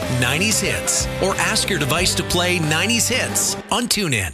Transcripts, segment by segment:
90s Hits or ask your device to play 90s Hits on TuneIn.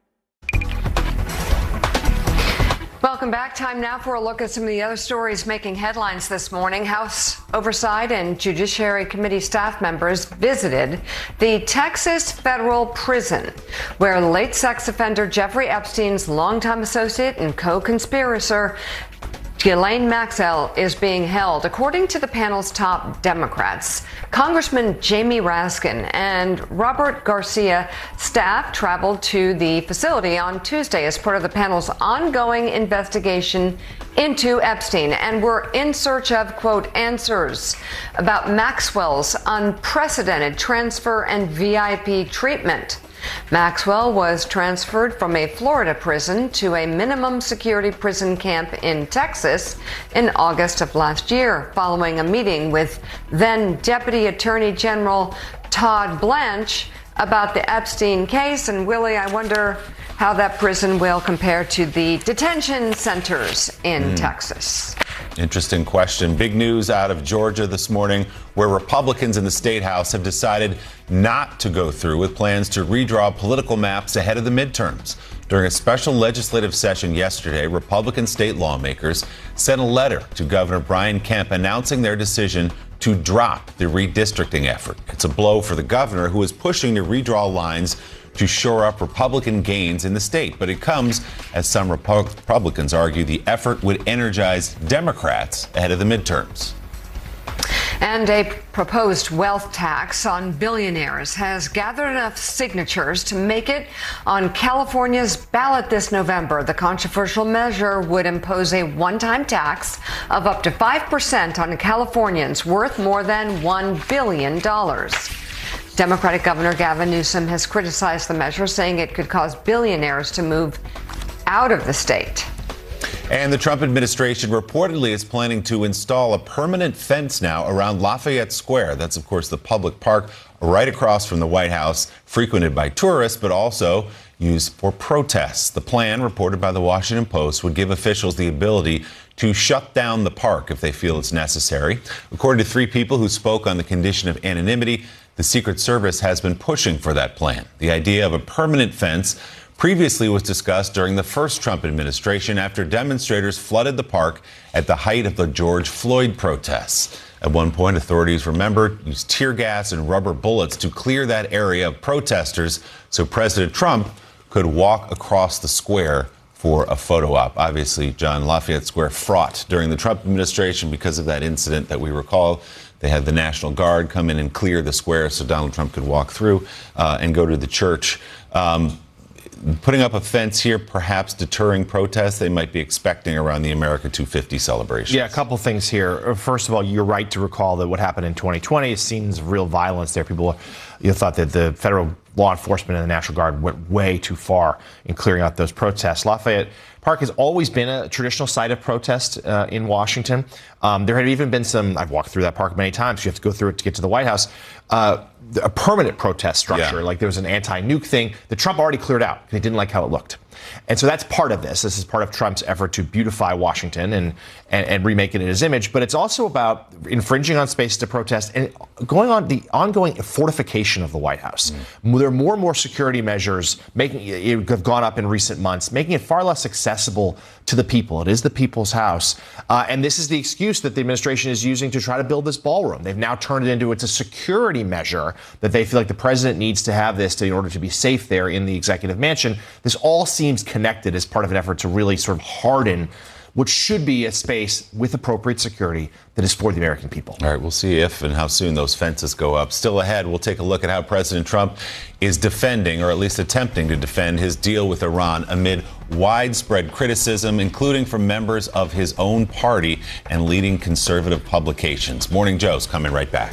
Welcome back. Time now for a look at some of the other stories making headlines this morning. House Oversight and Judiciary Committee staff members visited the Texas federal prison, where late sex offender Jeffrey Epstein's longtime associate and co-conspirator Ghislaine Maxwell is being held. According to the panel's top Democrats, Congressman Jamie Raskin and Robert Garcia staff traveled to the facility on Tuesday as part of the panel's ongoing investigation into Epstein and were in search of, quote, answers about Maxwell's unprecedented transfer and VIP treatment. Maxwell was transferred from a Florida prison to a minimum security prison camp in Texas in August of last year, following a meeting with then Deputy Attorney General Todd Blanche about the Epstein case. And Willie, I wonder how that prison will compare to the detention centers in Texas. Interesting question. Big news out of Georgia this morning, where Republicans in the state house have decided not to go through with plans to redraw political maps ahead of the midterms. During a special legislative session yesterday, Republican state lawmakers sent a letter to Governor Brian Kemp announcing their decision to drop the redistricting effort. It's a blow for the governor, who is pushing to redraw lines to shore up Republican gains in the state. But it comes as some Republicans argue the effort would energize Democrats ahead of the midterms. And a proposed wealth tax on billionaires has gathered enough signatures to make it on California's ballot this November. The controversial measure would impose a one-time tax of up to 5% on Californians worth more than $1 billion. Democratic Governor Gavin Newsom has criticized the measure, saying it could cause billionaires to move out of the state. And the Trump administration reportedly is planning to install a permanent fence now around Lafayette Square. That's, of course, the public park right across from the White House, frequented by tourists, but also used for protests. The plan, reported by the Washington Post, would give officials the ability to shut down the park if they feel it's necessary. According to 3 people who spoke on the condition of anonymity, the Secret Service has been pushing for that plan. The idea of a permanent fence previously was discussed during the first Trump administration after demonstrators flooded the park at the height of the George Floyd protests. At one point, authorities, remember, used tear gas and rubber bullets to clear that area of protesters so President Trump could walk across the square for a photo op. Obviously, John, Lafayette Square fraught during the Trump administration because of that incident that we recall. They had the National Guard come in and clear the square so Donald Trump could walk through and go to the church. Putting up a fence here, perhaps deterring protests they might be expecting around the America 250 celebration. Yeah, a couple things here. First of all, you're right to recall that what happened in 2020 is scenes of real violence there. People thought that the federal law enforcement and the National Guard went way too far in clearing out those protests. Lafayette Park has always been a traditional site of protest in Washington. There had even been some, I've walked through that park many times, you have to go through it to get to the White House, a permanent protest structure, like there was an anti-nuke thing that Trump already cleared out because he didn't like how it looked. And so that's part of this. This is part of Trump's effort to beautify Washington and remake it in his image. But it's also about infringing on space to protest and going on the ongoing fortification of the White House. There are more and more security measures have gone up in recent months, making it far less accessible to the people. It is the people's house. And this is the excuse that the administration is using to try to build this ballroom. They've now turned it into a security measure that they feel like the president needs to have this in order to be safe there in the executive mansion. This all seems connected as part of an effort to really sort of harden what should be a space with appropriate security that is for the American people. All right, we'll see if and how soon those fences go up. Still ahead, we'll take a look at how President Trump is defending, or at least attempting to defend, his deal with Iran amid widespread criticism, including from members of his own party and leading conservative publications. Morning Joe's coming right back.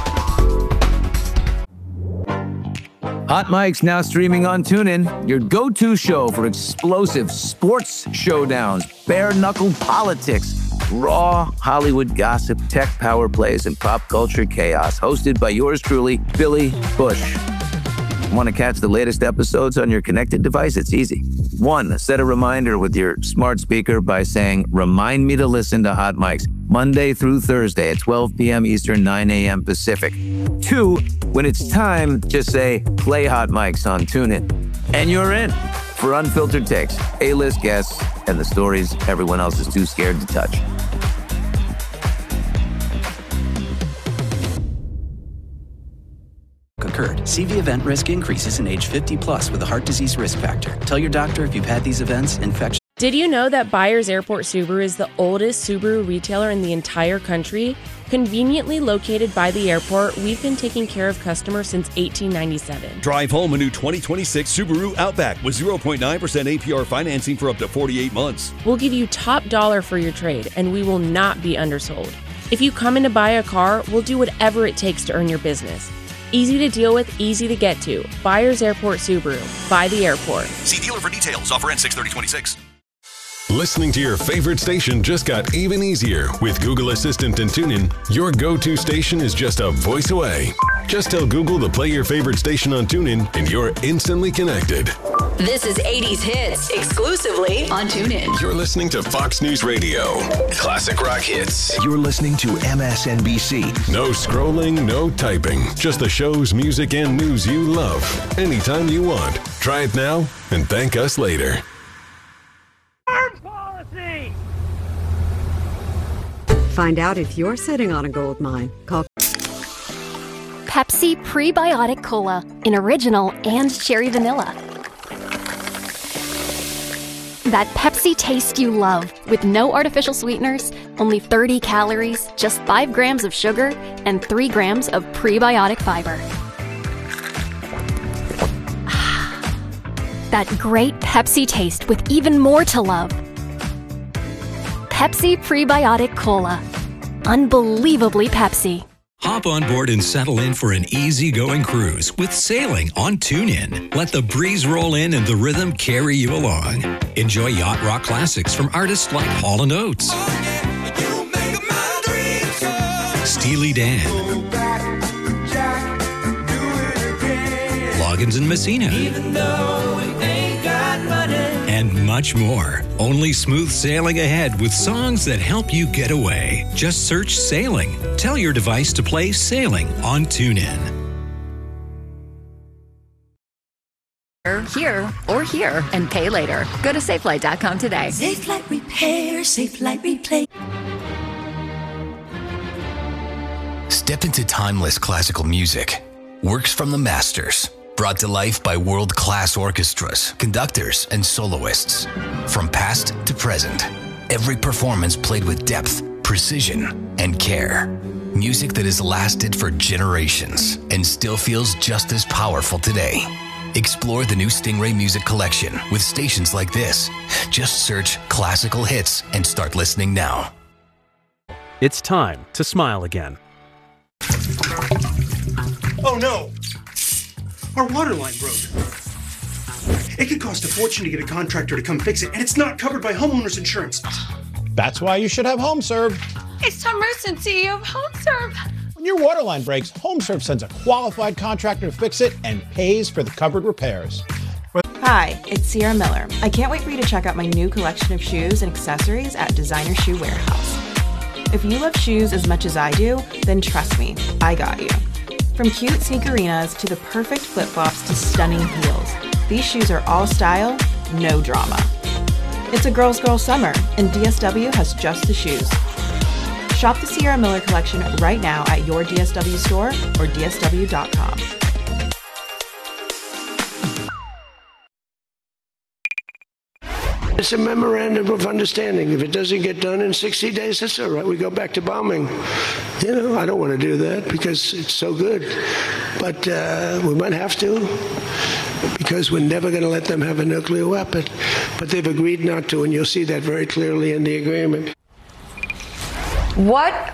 Hot Mike's now streaming on TuneIn, your go-to show for explosive sports showdowns, bare-knuckle politics, raw Hollywood gossip, tech power plays, and pop culture chaos. Hosted by yours truly, Billy Bush. Want to catch the latest episodes on your connected device? It's easy. 1, set a reminder with your smart speaker by saying, "Remind me to listen to Hot Mike's." Monday through Thursday at 12 p.m. Eastern, 9 a.m. Pacific. 2, when it's time, just say, play Hot Mics on TuneIn. And you're in for unfiltered takes, A-list guests, and the stories everyone else is too scared to touch. Occurred. CV event risk increases in age 50 plus with a heart disease risk factor. Tell your doctor if you've had these events, infection. Did you know that Byers Airport Subaru is the oldest Subaru retailer in the entire country? Conveniently located by the airport, we've been taking care of customers since 1897. Drive home a new 2026 Subaru Outback with 0.9% APR financing for up to 48 months. We'll give you top dollar for your trade, and we will not be undersold. If you come in to buy a car, we'll do whatever it takes to earn your business. Easy to deal with, easy to get to. Byers Airport Subaru. By the airport. See dealer for details. Offer ends 6/30/26. Listening to your favorite station just got even easier. With Google Assistant and TuneIn, your go-to station is just a voice away. Just tell Google to play your favorite station on TuneIn, and you're instantly connected. This is 80s Hits, exclusively on TuneIn. You're listening to Fox News Radio. Classic rock hits. You're listening to MSNBC. No scrolling, no typing. Just the shows, music, and news you love. Anytime you want. Try it now and thank us later. Find out if you're sitting on a gold mine. Call Pepsi Prebiotic Cola in original and cherry vanilla. That Pepsi taste you love with no artificial sweeteners, only 30 calories, just 5 grams of sugar, and 3 grams of prebiotic fiber. That great Pepsi taste with even more to love. Pepsi Prebiotic Cola. Unbelievably Pepsi. Hop on board and settle in for an easy-going cruise with sailing on TuneIn. Let the breeze roll in and the rhythm carry you along. Enjoy yacht rock classics from artists like Hall & Oates, Steely Dan, Loggins and Messina, and much more. Only smooth sailing ahead with songs that help you get away. Just search Sailing. Tell your device to play Sailing on TuneIn. Here or here and pay later. Go to safelight.com today. Safelite Repair, Safelite Replay. Step into timeless classical music. Works from the masters. Brought to life by world-class orchestras, conductors, and soloists. From past to present, every performance played with depth, precision, and care. Music that has lasted for generations and still feels just as powerful today. Explore the new Stingray Music Collection with stations like this. Just search classical hits and start listening now. It's time to smile again. Oh no! Our water line broke. It could cost a fortune to get a contractor to come fix it, and it's not covered by homeowners insurance. That's why you should have HomeServe. It's Tom Merson, CEO of HomeServe. When your water line breaks, HomeServe sends a qualified contractor to fix it and pays for the covered repairs. Hi, it's Sierra Miller. I can't wait for you to check out my new collection of shoes and accessories at Designer Shoe Warehouse. If you love shoes as much as I do, then trust me, I got you. From cute sneakerinas to the perfect flip-flops to stunning heels, these shoes are all style, no drama. It's a girl's girl summer, and DSW has just the shoes. Shop the Sierra Miller collection right now at your DSW store or dsw.com. It's a memorandum of understanding. If it doesn't get done in 60 days, that's all right. We go back to bombing. You know, I don't want to do that because it's so good. But we might have to because we're never going to let them have a nuclear weapon. But they've agreed not to, and you'll see that very clearly in the agreement. What?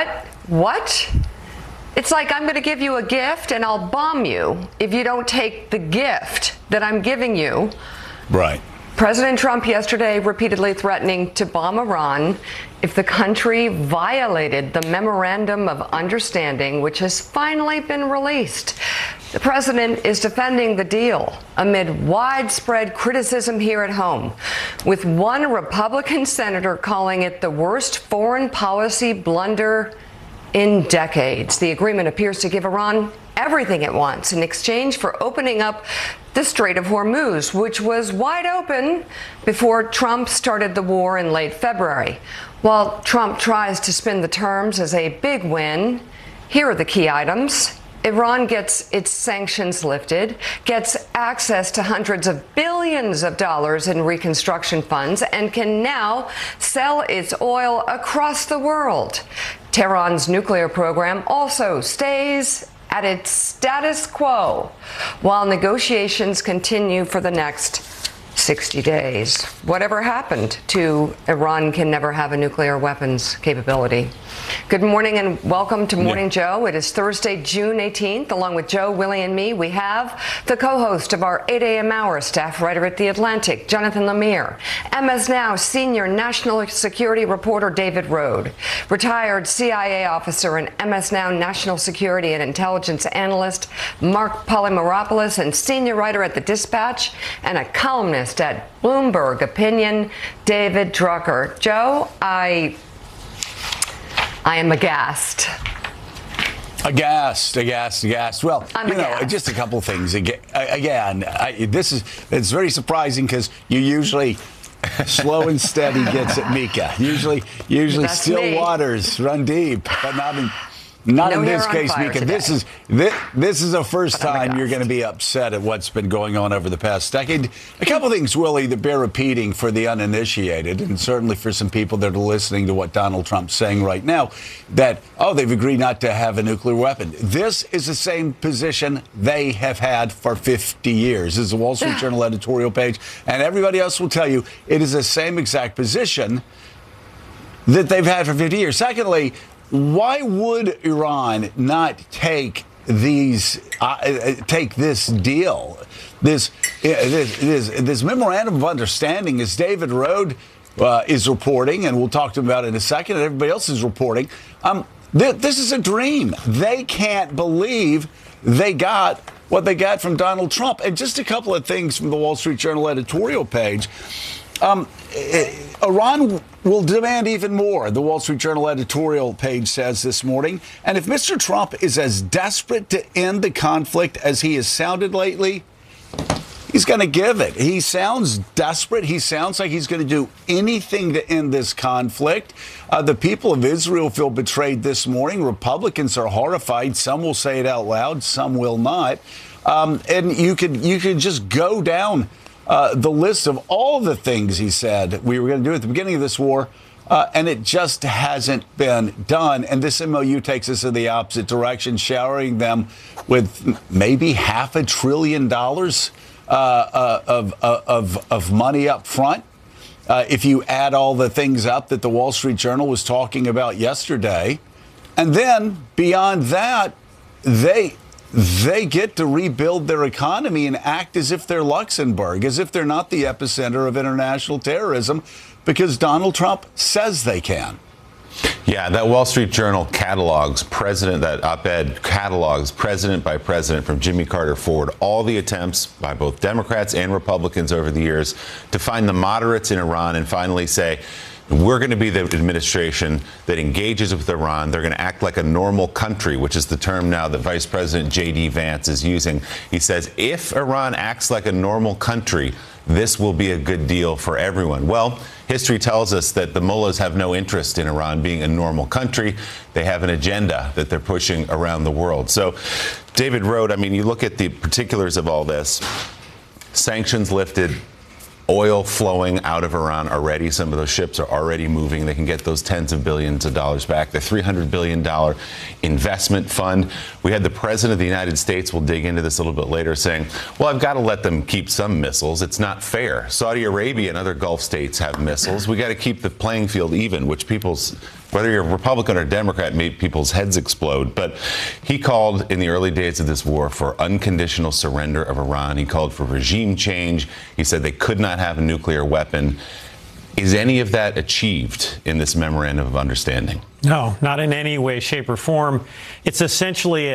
It's like I'm going to give you a gift and I'll bomb you if you don't take the gift that I'm giving you. Right. President Trump yesterday repeatedly threatening to bomb Iran if the country violated the Memorandum of Understanding, which has finally been released. The president is defending the deal amid widespread criticism here at home, with one Republican senator calling it the worst foreign policy blunder in decades. The agreement appears to give Iran everything it wants in exchange for opening up the Strait of Hormuz, which was wide open before Trump started the war in late February. While Trump tries to spin the terms as a big win, here are the key items. Iran gets its sanctions lifted, gets access to hundreds of billions of dollars in reconstruction funds, and can now sell its oil across the world. Tehran's nuclear program also stays at its status quo, while negotiations continue for the next 60 days. Whatever happened to Iran can never have a nuclear weapons capability? Good morning and welcome to Morning Joe. It is Thursday, June 18th. Along with Joe, Willie, and me, we have the co-host of our 8 a.m. hour, staff writer at The Atlantic, Jonathan Lemire, MS Now senior national security reporter David Rode, retired CIA officer and MS Now national security and intelligence analyst Mark Polymeropoulos, and senior writer at The Dispatch and a columnist at Bloomberg Opinion, David Drucker. Joe, I am aghast. Aghast. Well, I'm aghast. Just a couple of things. It's very surprising because you usually slow and steady gets it, Mika. Usually still waters run deep, but not in this case, Mika. Today. This is the first time you're going to be upset at what's been going on over the past decade. A couple things, Willie, that bear repeating for the uninitiated, and certainly for some people that are listening to what Donald Trump's saying right now, that, they've agreed not to have a nuclear weapon. This is the same position they have had for 50 years. This is the Wall Street Journal editorial page, and everybody else will tell you it is the same exact position that they've had for 50 years. Secondly, why would Iran not take this deal, this memorandum of understanding, as David Rode is reporting, and we'll talk to him about it in a second, and everybody else is reporting? This is a dream. They can't believe they got what they got from Donald Trump. And just a couple of things from the Wall Street Journal editorial page. Iran will demand even more, the Wall Street Journal editorial page says this morning. And if Mr. Trump is as desperate to end the conflict as he has sounded lately, he's going to give it. He sounds desperate. He sounds like he's going to do anything to end this conflict. The people of Israel feel betrayed this morning. Republicans are horrified. Some will say it out loud. Some will not. And you could just go down the list of all the things he said we were going to do at the beginning of this war, and it just hasn't been done. And this MOU takes us in the opposite direction, showering them with maybe $500 billion of money up front. If you add all the things up that the Wall Street Journal was talking about yesterday, and then beyond that, they get to rebuild their economy and act as if they're Luxembourg, as if they're not the epicenter of international terrorism, because Donald Trump says they can. Yeah, that Wall Street Journal catalogs that op-ed catalogs president by president from Jimmy Carter forward all the attempts by both Democrats and Republicans over the years to find the moderates in Iran and finally say, we're going to be the administration that engages with Iran. They're going to act like a normal country, which is the term now that Vice President J.D. Vance is using. He says, if Iran acts like a normal country, this will be a good deal for everyone. Well, history tells us that the mullahs have no interest in Iran being a normal country. They have an agenda that they're pushing around the world. So, David Rode, you look at the particulars of all this. Sanctions lifted. Oil flowing out of Iran already. Some of those ships are already moving. They can get those tens of billions of dollars back. The $300 billion investment fund. We had the president of the United States, we'll dig into this a little bit later, saying, well, I've got to let them keep some missiles. It's not fair. Saudi Arabia and other Gulf states have missiles. We got to keep the playing field even, which whether you're a Republican or Democrat, made people's heads explode. But he called in the early days of this war for unconditional surrender of Iran. He called for regime change. He said they could not have a nuclear weapon. Is any of that achieved in this memorandum of understanding? No, not in any way, shape, or form. It's essentially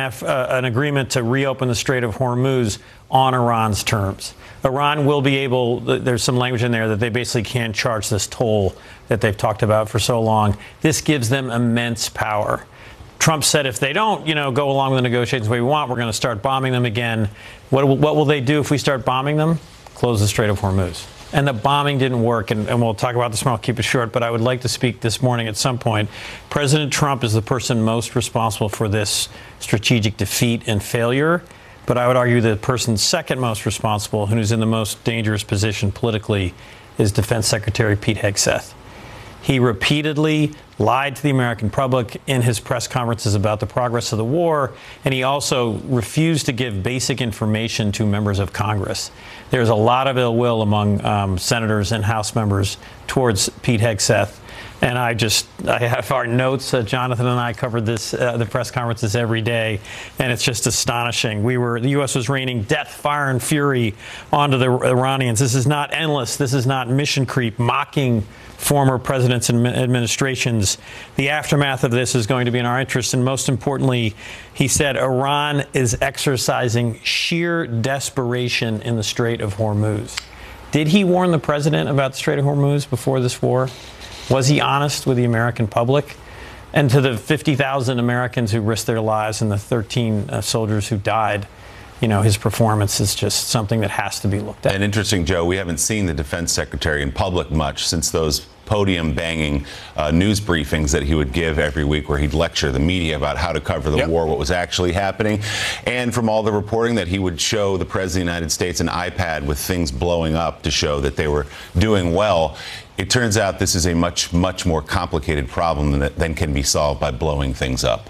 an agreement to reopen the Strait of Hormuz on Iran's terms. Iran will be able, there's some language in there that they basically can't charge this toll that they've talked about for so long. This gives them immense power. Trump said if they don't, go along with the negotiations the way we want, we're going to start bombing them again. What will they do if we start bombing them? Close the Strait of Hormuz. And the bombing didn't work, and we'll talk about this more. I'll keep it short, but I would like to speak this morning at some point. President Trump is the person most responsible for this strategic defeat and failure, but I would argue the person second most responsible, who's in the most dangerous position politically, is Defense Secretary Pete Hegseth. He repeatedly lied to the American public in his press conferences about the progress of the war, and he also refused to give basic information to members of Congress. There's a lot of ill will among senators and House members towards Pete Hegseth. And I have our notes. Jonathan and I covered this, the press conferences every day, and it's just astonishing. The U.S. was raining death, fire, and fury onto the Iranians. This is not endless. This is not mission creep, mocking former presidents and administrations. The aftermath of this is going to be in our interest. And most importantly, he said Iran is exercising sheer desperation in the Strait of Hormuz. Did he warn the president about the Strait of Hormuz before this war? Was he honest with the American public? And to the 50,000 Americans who risked their lives and the 13 soldiers who died, his performance is just something that has to be looked at. And interesting, Joe, we haven't seen the defense secretary in public much since those podium-banging news briefings that he would give every week where he'd lecture the media about how to cover the war, what was actually happening. And from all the reporting that he would show the President of the United States an iPad with things blowing up to show that they were doing well. It turns out this is a much, much more complicated problem than can be solved by blowing things up.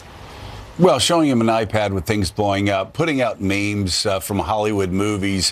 Well, showing him an iPad with things blowing up, putting out memes from Hollywood movies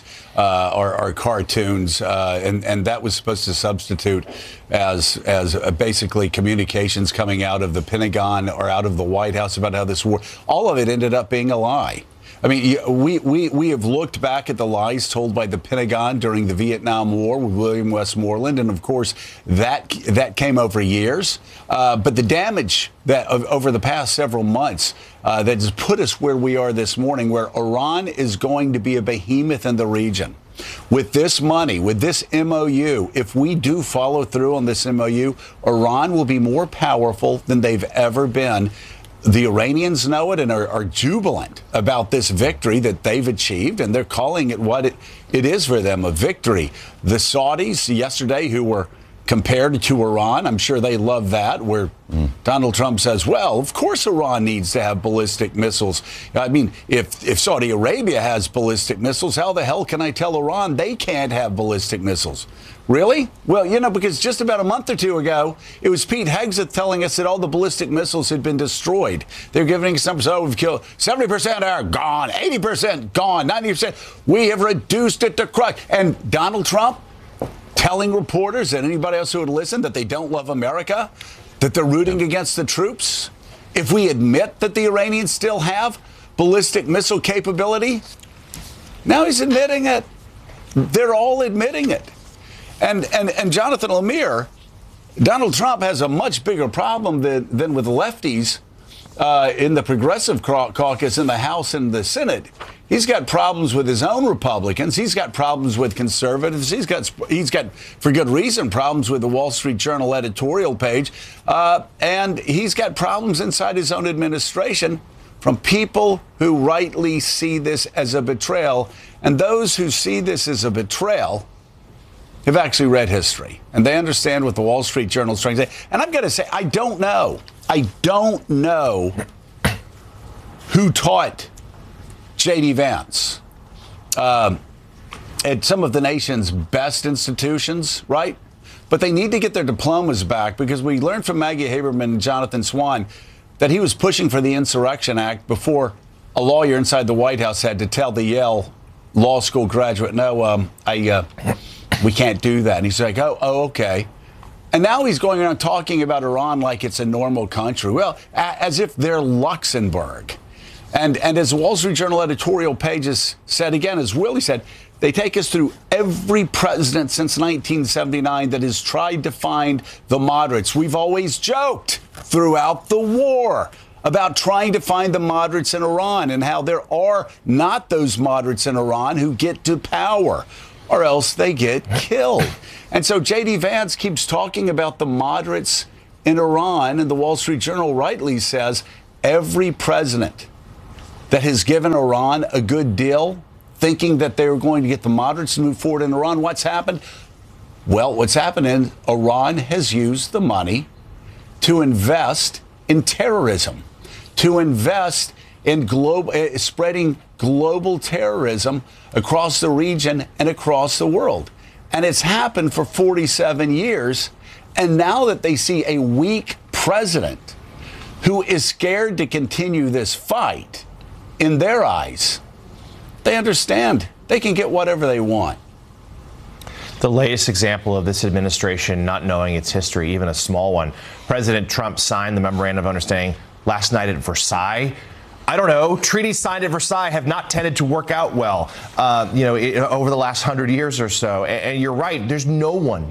or cartoons, and that was supposed to substitute as basically communications coming out of the Pentagon or out of the White House about how this war, all of it ended up being a lie. I mean, we have looked back at the lies told by the Pentagon during the Vietnam War with William Westmoreland, and of course that came over years. But the damage that over the past several months that has put us where we are this morning, where Iran is going to be a behemoth in the region. With this money, with this MOU, if we do follow through on this MOU, Iran will be more powerful than they've ever been. The Iranians know it and are jubilant about this victory that they've achieved, and they're calling it what it is for them, a victory. The Saudis yesterday, who were compared to Iran, I'm sure they love that, where Donald Trump says, well, of course Iran needs to have ballistic missiles. I mean, if Saudi Arabia has ballistic missiles, how the hell can I tell Iran they can't have ballistic missiles? Really? Well, because just about a month or two ago, it was Pete Hegseth telling us that all the ballistic missiles had been destroyed. They're giving us numbers, we've killed 70% are gone, 80% gone, 90%. We have reduced it to crux. And Donald Trump telling reporters and anybody else who would listen that they don't love America, that they're rooting against the troops. If we admit that the Iranians still have ballistic missile capability, now he's admitting it. They're all admitting it. And Jonathan Lemire, Donald Trump has a much bigger problem than with lefties in the Progressive Caucus in the House and the Senate. He's got problems with his own Republicans. He's got problems with conservatives. He's got, for good reason, problems with the Wall Street Journal editorial page. And he's got problems inside his own administration from people who rightly see this as a betrayal. And those who see this as a betrayal have actually read history, and they understand what the Wall Street Journal is trying to say. And I've got to say, I don't know who taught J.D. Vance at some of the nation's best institutions, right? But they need to get their diplomas back, because we learned from Maggie Haberman and Jonathan Swan that he was pushing for the Insurrection Act before a lawyer inside the White House had to tell the Yale Law School graduate, no, we can't do that. And he's like, oh, okay. And now he's going around talking about Iran like it's a normal country. Well, as if they're Luxembourg. And as the Wall Street Journal editorial pages said again, as Willie said, They take us through every president since 1979 that has tried to find the moderates. We've always joked throughout the war about trying to find the moderates in Iran and how there are not those moderates in Iran who get to power, or else they get killed. And so J.D. Vance keeps talking about the moderates in Iran, and the Wall Street Journal rightly says every president that has given Iran a good deal, thinking that they were going to get the moderates to move forward in Iran, what's happened? Well, what's happened is Iran has used the money to invest in terrorism, to invest in spreading global terrorism across the region and across the world. And it's happened for 47 years. And now that they see a weak president who is scared to continue this fight, in their eyes, they understand they can get whatever they want. The latest example of this administration not knowing its history, even a small one. President Trump signed the Memorandum of Understanding last night at Versailles. I don't know. Treaties signed at Versailles have not tended to work out well, over the last 100 years or so. And you're right. There's no one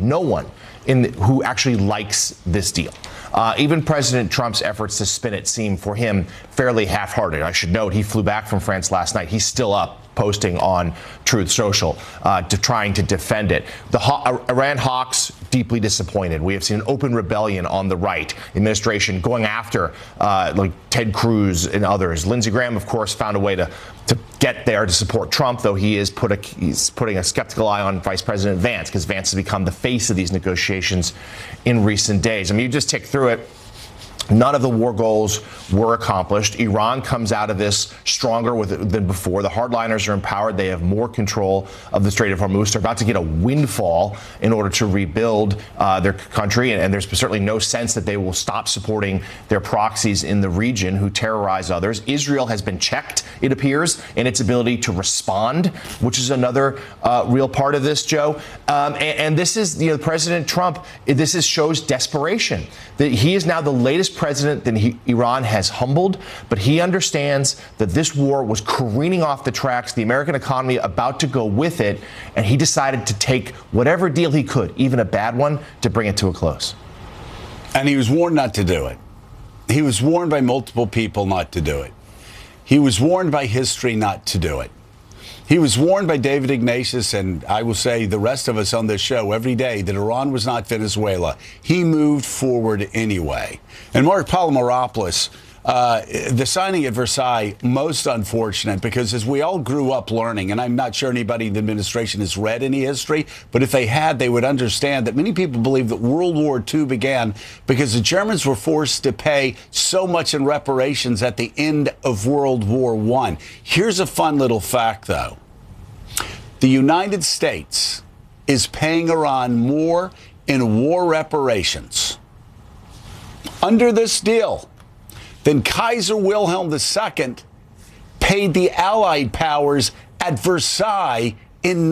who actually likes this deal. Even President Trump's efforts to spin it seem for him fairly half-hearted. I should note he flew back from France last night. He's still up posting on Truth Social trying to defend it. The Iran hawks deeply disappointed. We have seen an open rebellion on the right. Administration going after like Ted Cruz and others. Lindsey Graham, of course, found a way to get there to support Trump, though he's putting a skeptical eye on Vice President Vance, because Vance has become the face of these negotiations in recent days. I mean, you just tick through it. None of the war goals were accomplished. Iran comes out of this stronger than before. The hardliners are empowered. They have more control of the Strait of Hormuz. They're about to get a windfall in order to rebuild their country. And there's certainly no sense that they will stop supporting their proxies in the region who terrorize others. Israel has been checked, it appears, in its ability to respond, which is another real part of this, Joe. And this is, President Trump, this shows desperation. That he is now the latest president that Iran has humbled, but he understands that this war was careening off the tracks, the American economy about to go with it, and he decided to take whatever deal he could, even a bad one, to bring it to a close. And he was warned not to do it. He was warned by multiple people not to do it. He was warned by history not to do it. He was warned by David Ignatius, and I will say the rest of us on this show every day, that Iran was not Venezuela. He moved forward anyway. And Mark Palomaropoulos, the signing at Versailles, most unfortunate, because as we all grew up learning, and I'm not sure anybody in the administration has read any history, but if they had, they would understand that many people believe that World War II began because the Germans were forced to pay so much in reparations at the end of World War I. Here's a fun little fact, though. The United States is paying Iran more in war reparations under this deal than Kaiser Wilhelm II paid the Allied powers at Versailles in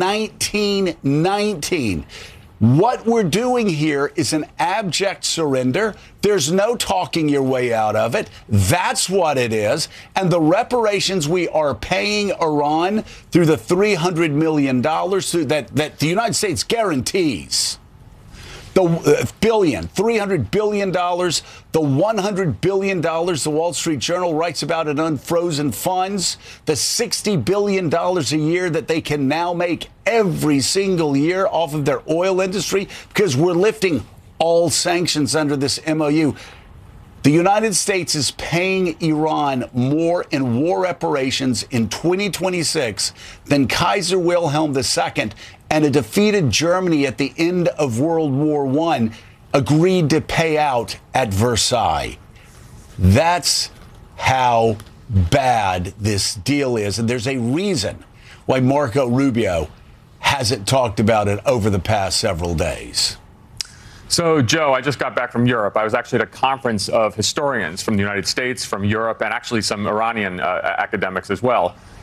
1919. What we're doing here is an abject surrender. There's no talking your way out of it. That's what it is. And the reparations we are paying Iran through the $300 million that the United States guarantees. The $300 billion, the $100 billion the Wall Street Journal writes about in unfrozen funds, the $60 billion a year that they can now make every single year off of their oil industry, because we're lifting all sanctions under this MOU. The United States is paying Iran more in war reparations in 2026 than Kaiser Wilhelm II and a defeated Germany at the end of World War I agreed to pay out at Versailles. That's how bad this deal is. And there's a reason why Marco Rubio hasn't talked about it over the past several days. So, Joe, I just got back from Europe. I was actually at a conference of historians from the United States, from Europe, and actually some Iranian academics as well.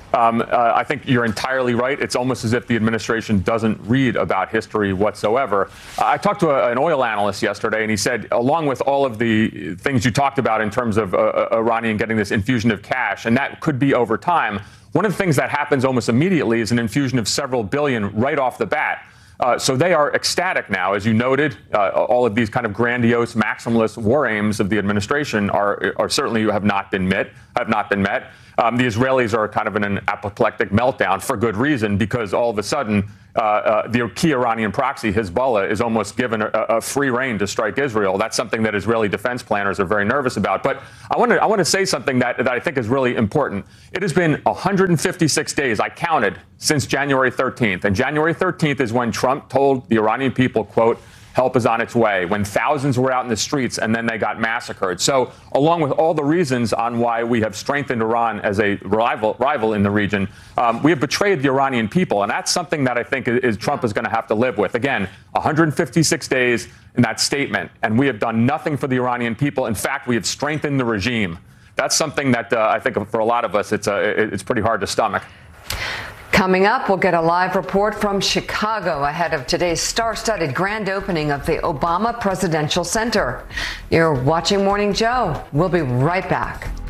I think you're entirely right. It's almost as if the administration doesn't read about history whatsoever. I talked to an oil analyst yesterday, and he said, along with all of the things you talked about in terms of Iranian getting this infusion of cash, and that could be over time, one of the things that happens almost immediately is an infusion of several billion right off the bat. So they are ecstatic now. As you noted, all of these kind of grandiose, maximalist war aims of the administration are certainly have not been met. The Israelis are kind of in an apoplectic meltdown for good reason, because all of a sudden the key Iranian proxy, Hezbollah, is almost given a free rein to strike Israel. That's something that Israeli defense planners are very nervous about. But I want to say something that I think is really important. It has been 156 days, I counted, since January 13th. And January 13th is when Trump told the Iranian people, quote, help is on its way, when thousands were out in the streets and then they got massacred. So along with all the reasons on why we have strengthened Iran as a rival in the region, we have betrayed the Iranian people. And that's something that I think Trump is going to have to live with. Again, 156 days in that statement, and we have done nothing for the Iranian people. In fact, we have strengthened the regime. That's something that I think for a lot of us, it's pretty hard to stomach. Coming up, we'll get a live report from Chicago ahead of today's star-studded grand opening of the Obama Presidential Center. You're watching Morning Joe. We'll be right back.